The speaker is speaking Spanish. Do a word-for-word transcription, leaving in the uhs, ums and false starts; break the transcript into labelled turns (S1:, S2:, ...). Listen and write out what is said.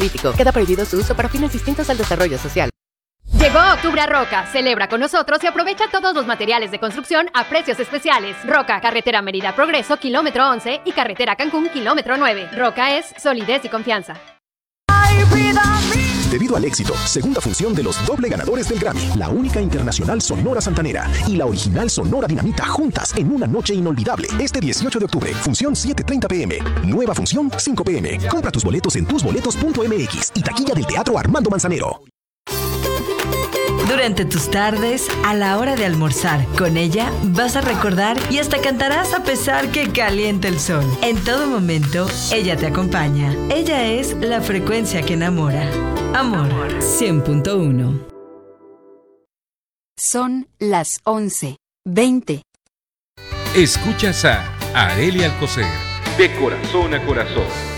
S1: crítico. Queda prohibido su uso para fines distintos al desarrollo social.
S2: Llegó Octubre a Roca. Celebra con nosotros y aprovecha todos los materiales de construcción a precios especiales. Roca, carretera Mérida Progreso, kilómetro once y carretera Cancún, kilómetro nueve. Roca es solidez y confianza.
S3: Debido al éxito, segunda función de los doble ganadores del Grammy, la única internacional Sonora Santanera y la original Sonora Dinamita juntas en una noche inolvidable. Este dieciocho de octubre, función siete treinta pm, nueva función cinco pm. Compra tus boletos en tus boletos punto m x y taquilla del Teatro Armando Manzanero.
S4: Durante tus tardes, a la hora de almorzar, con ella vas a recordar y hasta cantarás a pesar que caliente el sol. En todo momento, ella te acompaña. Ella es la frecuencia que enamora. Amor, cien punto uno.
S5: Son las once veinte.
S6: Escuchas a Arelia Alcocer, de corazón a corazón.